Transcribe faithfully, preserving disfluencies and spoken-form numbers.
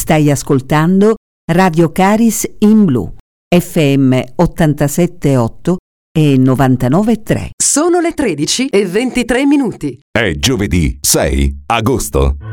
Stai ascoltando Radio Caris in Blu, F M ottantasette virgola otto e novantanove virgola tre. Sono le tredici e ventitré minuti. È giovedì sei agosto.